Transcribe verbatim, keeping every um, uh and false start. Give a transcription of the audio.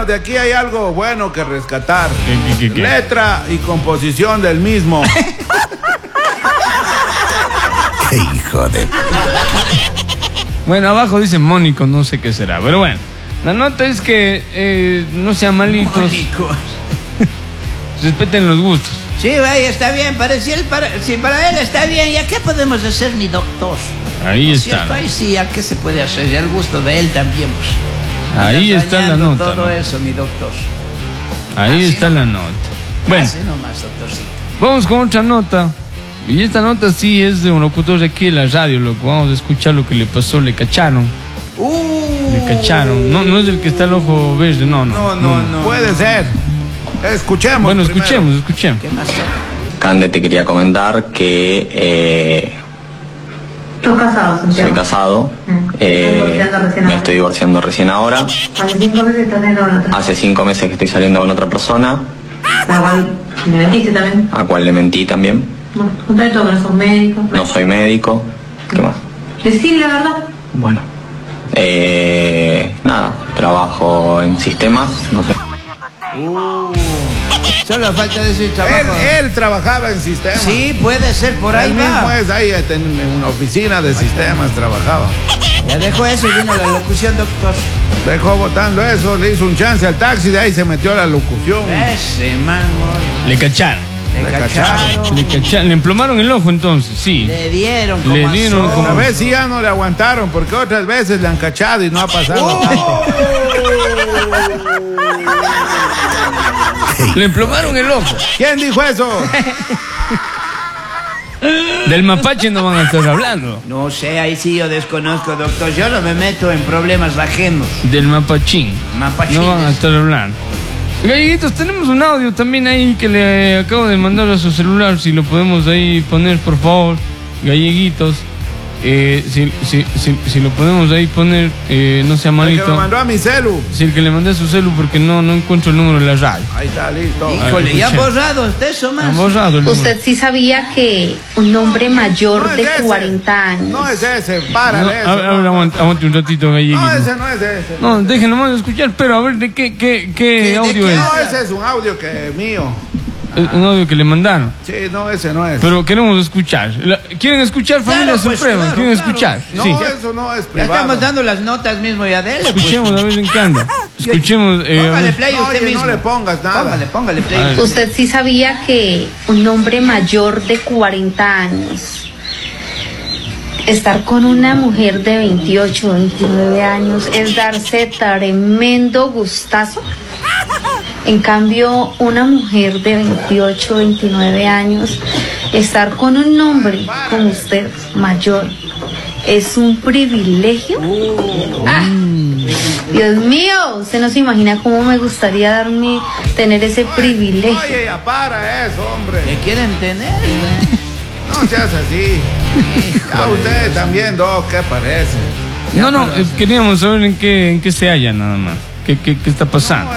bueno, de aquí hay algo bueno que rescatar. ¿Qué, qué, qué, qué? Letra y composición del mismo. ¡Qué hijo de... Bueno, abajo dice Mónico, no sé qué será, pero bueno. La nota es que eh, no sean malitos. Mónicos. Respeten los gustos. Sí, vaya, está bien. Para, si, él, para, si para él está bien, ¿ya qué podemos hacer, mi doctor? Ahí ¿No es está. cierto? Ahí sí, ¿a qué se puede hacer? Ya el gusto de él también, pues. Ahí Andas está la dañando nota, todo ¿no? eso, mi doctor. Ahí Así está no- la nota. Bueno, Así nomás, doctorcito. vamos con otra nota. Y esta nota sí es de un locutor de aquí de la radio, loco. Vamos a escuchar lo que le pasó. Le cacharon. Uh, Le cacharon. No, no es el que está el ojo verde, no, no. No, no, no. Puede ser. Escuchemos. Bueno, primero. escuchemos, escuchemos. ¿Qué más? Cande, te quería comentar que eh, ¿Estás casado, Santiago? soy casado, Mm. eh, ¿Estás divorciando recién me ahora? estoy divorciando recién ahora. Hace cinco meses estás en la otra. Hace cinco meses que estoy saliendo con otra persona, La cual me metiste también. a cual le mentí también. Bueno, contame todo, que no sos médico. No soy médico. ¿Qué más? Decir la verdad. Bueno, eh, nada, trabajo en sistemas, no sé. Uh, solo falta decir Él, trabajo. él trabajaba en sistemas. Sí, puede ser, por ahí Él mismo va. es ahí en una oficina de sistemas trabajaba. Ya dejó eso y vino la locución, doctor. Dejó botando eso, le hizo un chance al taxi, de ahí se metió a la locución. Ese man, Le cacharon. le Le cacharon. Le cacharon. Le emplomaron el ojo entonces, sí. Le dieron Le como dieron azor. como- Una vez sí ya no le aguantaron, porque otras veces le han cachado y no ha pasado tanto. Le emplomaron el ojo. ¿Quién dijo eso? Del mapache no van a estar hablando. No sé, ahí sí yo desconozco, doctor. Yo no me meto en problemas ajenos. Del mapachín. Mapachines. No van a estar hablando. Galleguitos, tenemos un audio también ahí que le acabo de mandar a su celular. Si lo podemos ahí poner, por favor. Galleguitos. Eh, si, si, si, si lo podemos ahí poner, eh, no sea El que me malito. mandó a mi celu. Si el que le mandé a su celu porque no, no encuentro el número de la radio. Ahí está, listo. Híjole, ya escuché. borrado usted eso más. Han borrado el número. ¿Usted sí sabía que un hombre mayor No de es ese. cuarenta años No es ese, No, párale eso. a ver, a ver, no, aguante, aguante un ratito, galleguito. no, ese no es ese. No, déjenlo más escuchar, pero a ver, ¿de qué, qué, qué de audio qué es? No, ese es un audio que es mío. Es un audio que le mandaron. Sí, no, ese no es. Pero queremos escuchar. La- ¿Quieren escuchar, familia Claro, pues, Suprema? claro, ¿Quieren claro. escuchar? No, Sí. eso no es Ya privado. estamos dando las notas mismo ya de él. Escuchemos a ver en qué anda. Escuchemos. eh, a Póngale ver. play No, usted oye, mismo. no le pongas nada. Póngale, póngale play. A ver. ¿Usted sí sabía que un hombre mayor de cuarenta años estar con una mujer de veintiocho, veintinueve años es darse tremendo gustazo? En cambio, una mujer de veintiocho, veintinueve años, estar con un hombre como usted, mayor, es un privilegio. Ah, Dios mío, usted no se imagina cómo me gustaría darme, tener ese privilegio. Oye, ya para eso, hombre. ¿Qué quieren tener? No seas así. Ya usted también, Doc, ¿qué parece? No, no, eh, queríamos saber en qué, en qué se halla nada más. ¿Qué, qué, qué está pasando?